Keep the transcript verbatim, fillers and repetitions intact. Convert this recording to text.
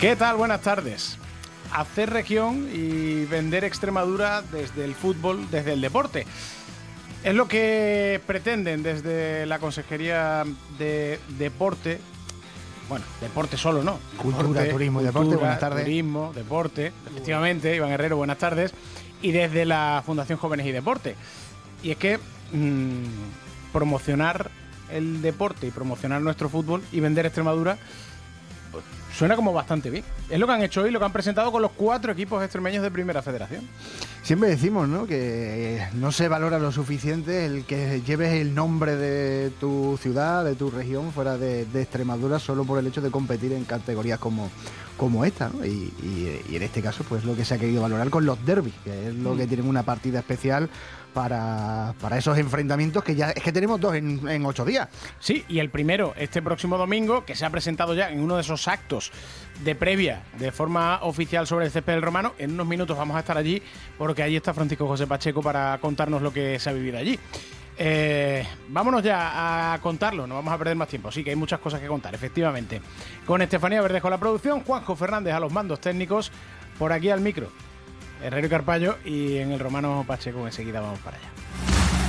¿Qué tal? Buenas tardes. Hacer región y vender Extremadura desde el fútbol, desde el deporte. Es lo que pretenden desde la Consejería de Deporte. Bueno, deporte solo no. Cultura, deporte, turismo y cultura, deporte, buenas tardes. Turismo, deporte, efectivamente, Iván Herrero, buenas tardes. Y desde la Fundación Jóvenes y Deporte. Y es que mmm, promocionar el deporte y promocionar nuestro fútbol y vender Extremadura pues, suena como bastante bien. Es lo que han hecho hoy, lo que han presentado con los cuatro equipos extremeños de Primera Federación. Siempre decimos, ¿no?, que no se valora lo suficiente el que lleves el nombre de tu ciudad, de tu región, fuera de, de Extremadura, solo por el hecho de competir en categorías como, como esta, ¿no? Y, y, y en este caso, pues lo que se ha querido valorar con los derbis, que es lo que tienen una partida especial para, para esos enfrentamientos que ya es que tenemos dos en, en ocho días. Sí, y el primero, este próximo domingo, que se ha presentado ya en uno de esos actos de previa, de forma oficial sobre el césped del Romano. En unos minutos vamos a estar allí, porque allí está Francisco José Pacheco para contarnos lo que se ha vivido allí. Eh, vámonos ya a contarlo, no vamos a perder más tiempo. Sí que hay muchas cosas que contar, efectivamente. Con Estefanía Verdejo la producción, Juanjo Fernández a los mandos técnicos, por aquí al micro Herrero y Carpallo, y en el Romano Pacheco enseguida vamos para allá.